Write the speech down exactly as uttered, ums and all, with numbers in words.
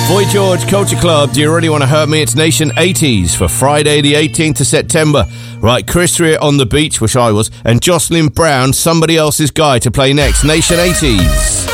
Boy George Culture Club, do you really want to hurt me? It's Nation eighties for Friday the eighteenth of September. Right, Chris Rea on the beach, which I was, and Jocelyn Brown, Somebody Else's Guy, to play next. Nation eighties.